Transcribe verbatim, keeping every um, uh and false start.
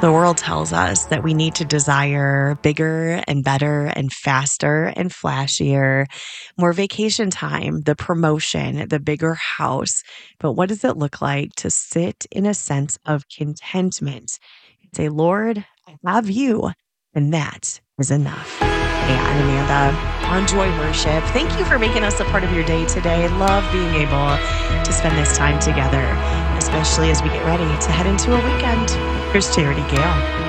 The world tells us that we need to desire bigger and better and faster and flashier, more vacation time, the promotion, the bigger house. But what does it look like to sit in a sense of contentment and say, Lord, I have you, and that is enough. Hey, I'm Amanda on Joy Worship. Thank you for making us a part of your day today. Love being able to spend this time together, especially as we get ready to head into a weekend. Here's Charity Gale.